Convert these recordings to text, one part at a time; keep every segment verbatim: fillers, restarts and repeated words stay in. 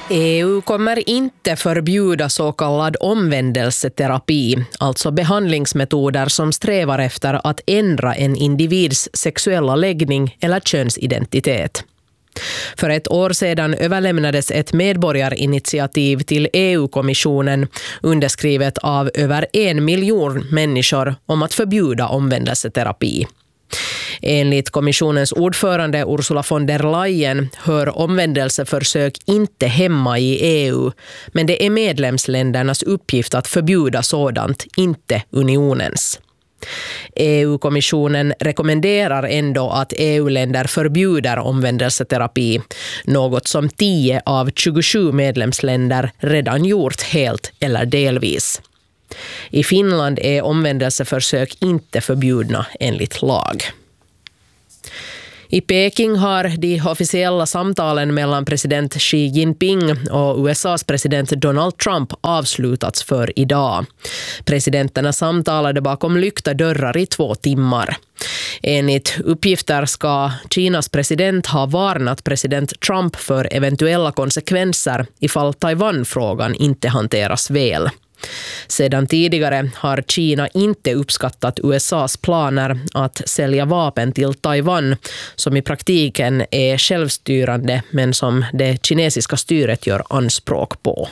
E U kommer inte förbjuda så kallad omvändelseterapi, alltså behandlingsmetoder som strävar efter att ändra en individs sexuella läggning eller könsidentitet. För ett år sedan överlämnades ett medborgarinitiativ till E U-kommissionen underskrivet av över en miljon människor om att förbjuda omvändelseterapi. Enligt kommissionens ordförande Ursula von der Leyen hör omvändelseförsök inte hemma i E U, men det är medlemsländernas uppgift att förbjuda sådant, inte unionens. E U-kommissionen rekommenderar ändå att E U-länder förbjuder omvändelseterapi, något som tio av tjugosju medlemsländer redan gjort helt eller delvis. I Finland är omvändelseförsök inte förbjudna enligt lag. I Peking har de officiella samtalen mellan president Xi Jinping och U S A:s president Donald Trump avslutats för idag. Presidenterna samtalade bakom lyckta dörrar i två timmar. Enligt uppgifter ska Kinas president ha varnat president Trump för eventuella konsekvenser ifall Taiwan-frågan inte hanteras väl. Sedan tidigare har Kina inte uppskattat U S A:s planer att sälja vapen till Taiwan, som i praktiken är självstyrande men som det kinesiska styret gör anspråk på.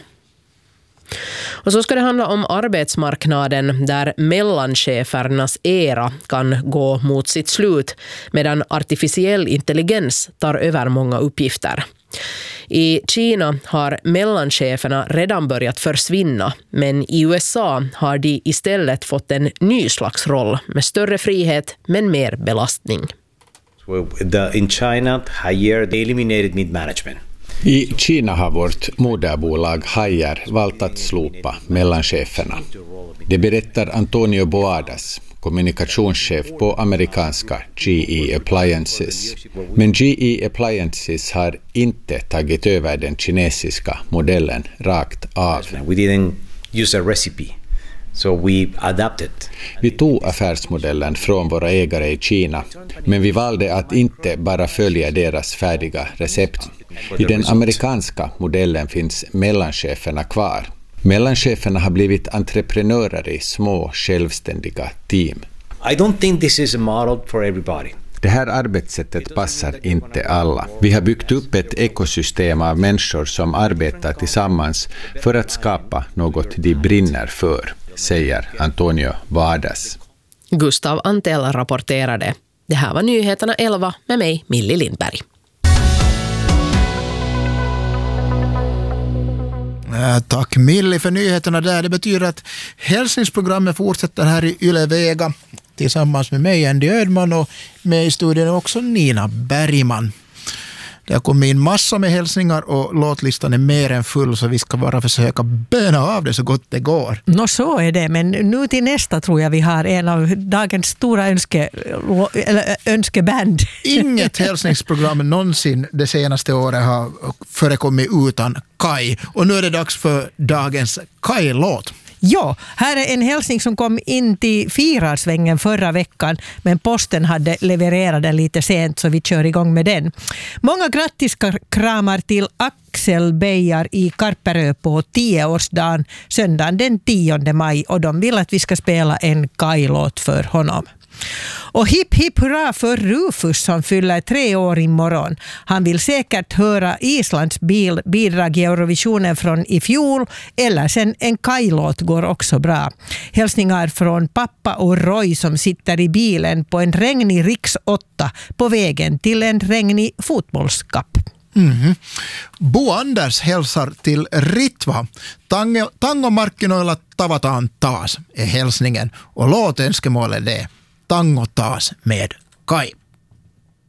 Och så ska det handla om arbetsmarknaden där mellanchefernas era kan gå mot sitt slut medan artificiell intelligens tar över många uppgifter. I Kina har mellancheferna redan börjat försvinna, men i U S A har de istället fått en ny slags roll med större frihet men mer belastning. So the, in China, Haier, they eliminated mid-management. I Kina har vårt moderbolag Haier valt att slopa mellancheferna. Det berättar Antonio Boadas, kommunikationschef på amerikanska G E Appliances. Men G E Appliances har inte tagit över den kinesiska modellen rakt av. We didn't use a recipe, so we adapted. Vi tog affärsmodellen från våra ägare i Kina, men vi valde att inte bara följa deras färdiga recept. I den amerikanska modellen finns mellancheferna kvar. Mellancheferna har blivit entreprenörer i små självständiga team. I don't think this is a model for everybody. Det här arbetssättet passar inte alla. Vi har byggt upp ett ekosystem av människor som arbetar tillsammans för att skapa något de brinner för, säger Antonio Boadas. Gustav Antell rapporterade. Det här var nyheterna elva med mig, Millie Lindberg. Tack Millie för nyheterna där. Det betyder att hälsningsprogrammet fortsätter här i Yle Vega tillsammans med mig, Andy Ödman, och med i studion också Nina Bergman. Det har kommit in massor med hälsningar och låtlistan är mer än full, så vi ska bara försöka böna av det så gott det går. Nå, så är det, men nu till nästa tror jag vi har en av dagens stora önske, eller önskeband. Inget hälsningsprogram någonsin det senaste året har förekommit utan Kai, och nu är det dags för dagens Kai-låt. Ja, här är en hälsning som kom in till Firarsvängen förra veckan, men posten hade levererat den lite sent, så vi kör igång med den. Många grattis kramar till Axel Beijar i Karperö på tioårsdagen söndagen den tionde maj, och de vill att vi ska spela en Kai-låt för honom. Och hipp hipp hurra för Rufus som fyller tre år imorgon. Han vill säkert höra Islands bil, bidrag i Eurovisionen från i fjol, eller sen en Kai-låt går också bra. Hälsningar från pappa och Roy som sitter i bilen på en regnig Riks åtta på vägen till en regnig fotbollskapp. Mm. Bo Anders hälsar till Ritva. Tango, tangomarkkinoilla tavataan taas är hälsningen, och låtönskemålet är Tango taas med Kai.